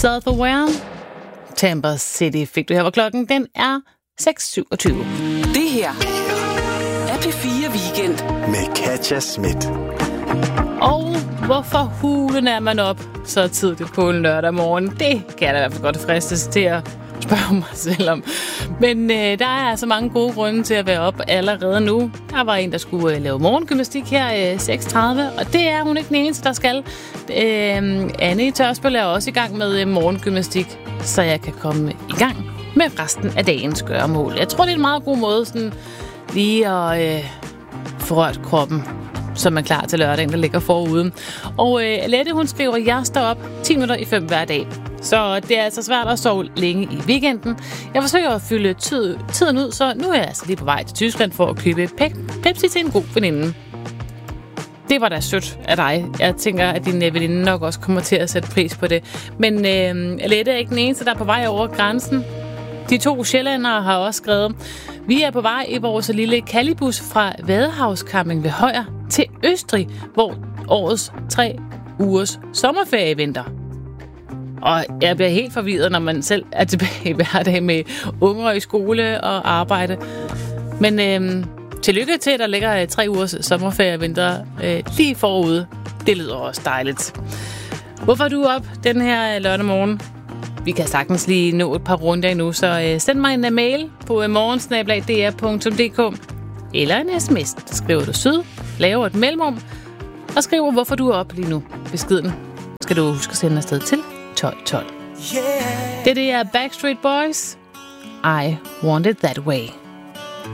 Self-Aware. Tampa City fik du her, hvor klokken den er 6:27. Det her er P4 Weekend med Katja Schmidt. Og hvorfor hulen er man op så tidligt på en lørdag morgen? Det kan jeg da i hvert fald godt fristes til at spørge mig selv om. Men der er altså mange gode grunde til at være op allerede nu. Der var en, der skulle lave morgengymnastik her 6:30, og det er hun ikke den eneste, der skal. Anne i Tørsbøl er også i gang med morgengymnastik, så jeg kan komme i gang med resten af dagens gøremål. Jeg tror, det er en meget god måde sådan lige at få rørt kroppen, så man er klar til lørdagen, der ligger forude. Og Alette, hun skriver, jeg står op 10:05 hver dag. Så det er altså svært at sove længe i weekenden. Jeg forsøger at fylde tiden ud, så nu er jeg altså lige på vej til Tyskland for at købe Pepsi til en god veninde. Det var da sødt af dig. Jeg tænker, at din veninde nok også kommer til at sætte pris på det. Men Alette er ikke den eneste, der er på vej over grænsen. De 2 sjællændere har også skrevet, vi er på vej i vores lille Callibus fra Vadehavscamping ved Højer til Østrig, hvor årets 3 ugers sommerferie venter. Og jeg bliver helt forvirret, når man selv er tilbage hver dag med unger i skole og arbejde. Men tillykke til, at der ligger 3 ugers sommerferie venter lige forude. Det lyder også dejligt. Hvorfor er du op den her lørdag morgen? Vi kan sagtens lige nå et par runder endnu, så send mig en mail på morgensnablag.dr.dk eller en sms. Der skriver du syd, laver et mellemrum og skriver, hvorfor du er op lige nu. Beskeden skal du huske at sende afsted til 1212. Det er Backstreet Boys. I Want It That Way.